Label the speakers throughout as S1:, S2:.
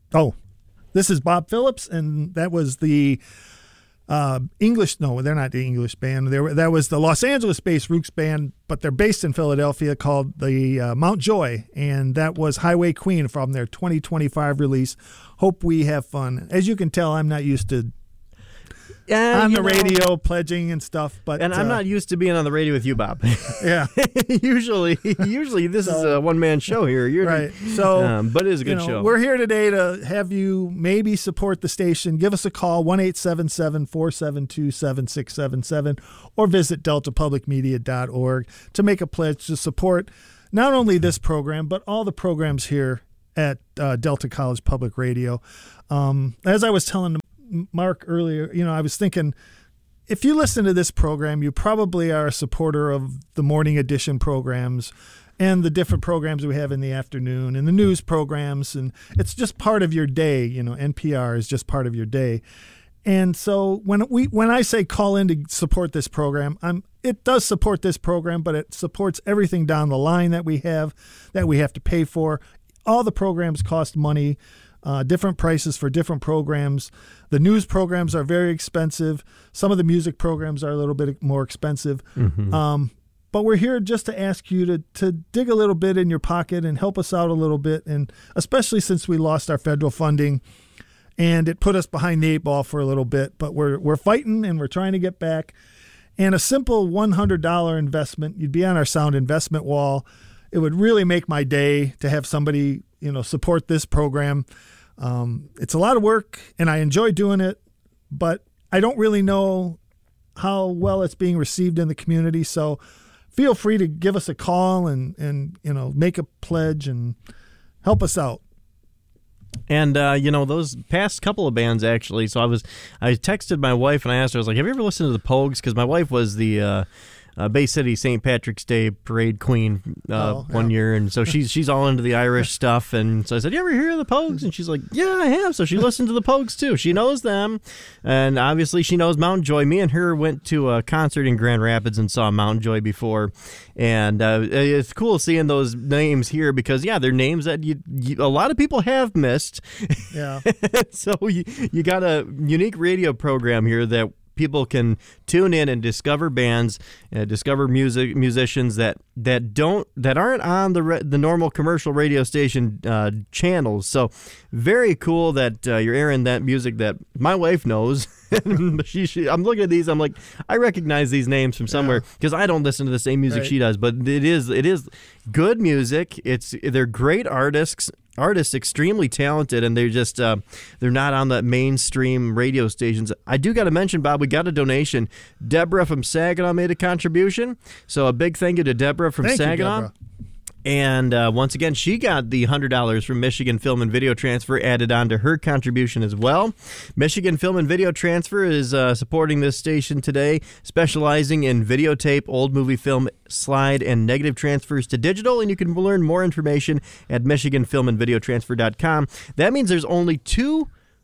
S1: Oh, this is Bob Phillips, and that was the English. No, they're not the English band. That was the Los Angeles-based Rooks band, but they're based in Philadelphia, called the Mount Joy, and that was Highway Queen from their 2025 release. Hope we have fun. As you can tell, I'm not used to on the radio pledging and stuff, but
S2: I'm not used to being on the radio with you, Bob.
S1: Yeah.
S2: usually this is a one-man show here.
S1: Right. So,
S2: but it is a good show.
S1: We're here today to have you maybe support the station. Give us a call, 1-877-472-7677, or visit deltapublicmedia.org to make a pledge to support not only this program, but all the programs here at Delta College Public Radio. As I was telling Mark earlier, I was thinking, if you listen to this program, you probably are a supporter of the morning edition programs and the different programs we have in the afternoon and the news programs. And it's just part of your day. NPR is just part of your day. And so when I say call in to support this program, it does support this program, but it supports everything down the line that we have to pay for. All the programs cost money. Different prices for different programs. The news programs are very expensive. Some of the music programs are a little bit more expensive. Mm-hmm. But we're here just to ask you to dig a little bit in your pocket and help us out a little bit, and especially since we lost our federal funding and it put us behind the eight ball for a little bit. But we're fighting and we're trying to get back. And a simple $100 investment, you'd be on our sound investment wall. It would really make my day to have somebody support this program. It's a lot of work and I enjoy doing it, but I don't really know how well it's being received in the community. So feel free to give us a call and make a pledge and help us out.
S2: And, those past couple of bands, actually, so I texted my wife and I asked her, I was like, have you ever listened to the Pogues? Because my wife was the Bay City St. Patrick's Day parade queen one year, and so she's all into the Irish stuff. And so I said, "You ever hear of the Pogues?" And she's like, "Yeah, I have." So she listened to the Pogues too. She knows them, and obviously she knows Mountain Joy. Me and her went to a concert in Grand Rapids and saw Mountain Joy before, and it's cool seeing those names here because they're names that a lot of people have missed.
S1: Yeah.
S2: So you got a unique radio program here that people can tune in and discover bands, discover musicians that aren't on the normal commercial radio station channels. So very cool that you're airing that music that my wife knows. I'm looking at these. I'm like, I recognize these names from somewhere because I don't listen to the same music she does. But it is good music. They're great artists, extremely talented, and they're just they're not on the mainstream radio stations. I do got to mention, Bob, we got a donation. Deborah from Saginaw made a contribution, so a big thank you to Deborah from Saginaw.
S1: Deborah.
S2: And once again, she got the $100 from Michigan Film and Video Transfer added on to her contribution as well. Michigan Film and Video Transfer is supporting this station today, specializing in videotape, old movie film, slide, and negative transfers to digital. And you can learn more information at MichiganFilmandVideoTransfer.com. That means there's only 2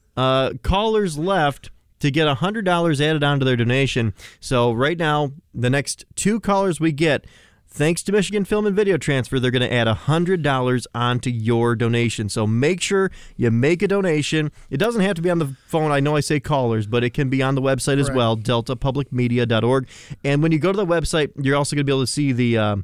S2: callers left to get $100 added onto their donation. So right now, the next 2 callers we get, thanks to Michigan Film and Video Transfer, they're going to add $100 onto your donation. So make sure you make a donation. It doesn't have to be on the phone. I know I say callers, but it can be on the website as well, deltapublicmedia.org. And when you go to the website, you're also going to be able to see the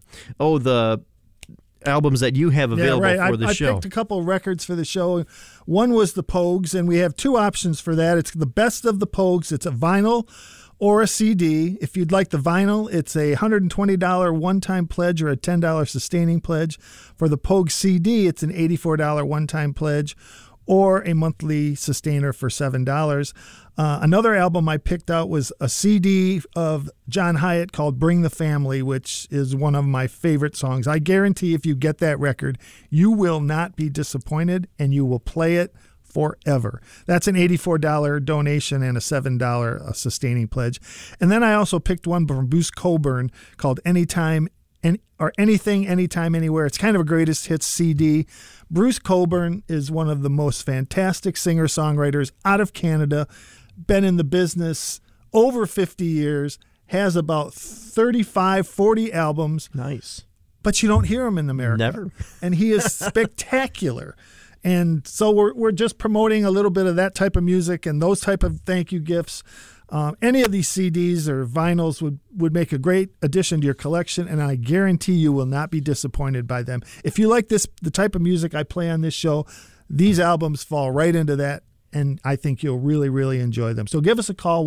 S2: albums that you have available for the show.
S1: I picked a couple of records for the show. One was the Pogues, and we have 2 options for that. It's the best of the Pogues. It's a vinyl or a CD. If you'd like the vinyl, it's a $120 one-time pledge or a $10 sustaining pledge. For the Pogue CD, it's an $84 one-time pledge or a monthly sustainer for $7. Another album I picked out was a CD of John Hyatt called Bring the Family, which is one of my favorite songs. I guarantee if you get that record, you will not be disappointed and you will play it forever. That's an $84 donation and a $7 sustaining pledge. And then I also picked one from Bruce Cockburn called Anytime or Anything, Anytime, Anywhere. It's kind of a greatest hits CD. Bruce Cockburn is one of the most fantastic singer-songwriters out of Canada, been in the business over 50 years, has about 35, 40 albums.
S2: Nice.
S1: But you don't hear him in America.
S2: Never.
S1: And he is spectacular. And so we're just promoting a little bit of that type of music and those type of thank you gifts. Any of these CDs or vinyls would make a great addition to your collection, and I guarantee you will not be disappointed by them. If you like the type of music I play on this show, these albums fall right into that, and I think you'll really, really enjoy them. So give us a call,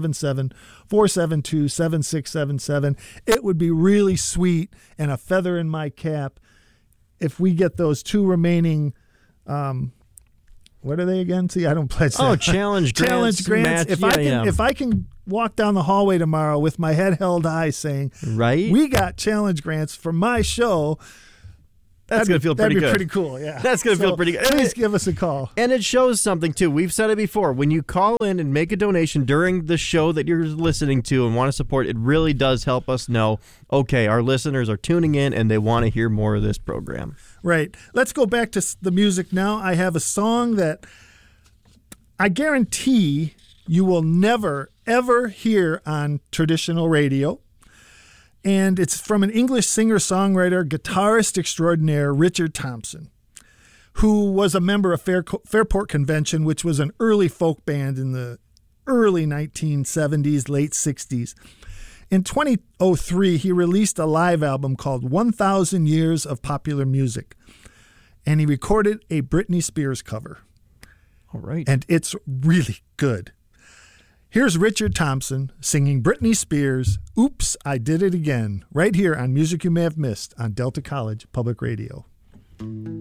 S1: 1-877-472-7677. It would be really sweet and a feather in my cap if we get those two remaining what are they again? See, I don't pledge that.
S2: Oh, challenge grants.
S1: Match, if I can walk down the hallway tomorrow with my head held high saying,
S2: right,
S1: we got challenge grants for my show,
S2: that's going to feel pretty good.
S1: That'd be pretty cool, yeah.
S2: That's going to feel pretty good.
S1: Please give us a call.
S2: And it shows something, too. We've said it before. When you call in and make a donation during the show that you're listening to and want to support, it really does help us know, okay, our listeners are tuning in and they want to hear more of this program.
S1: Right. Let's go back to the music now. I have a song that I guarantee you will never, ever hear on traditional radio. And it's from an English singer-songwriter, guitarist extraordinaire, Richard Thompson, who was a member of Fairport Convention, which was an early folk band in the early 1970s, late 60s. In 2003, he released a live album called 1,000 Years of Popular Music, and he recorded a Britney Spears cover.
S2: All right.
S1: And it's really good. Here's Richard Thompson singing Britney Spears' Oops, I Did It Again, right here on Music You May Have Missed on Delta College Public Radio.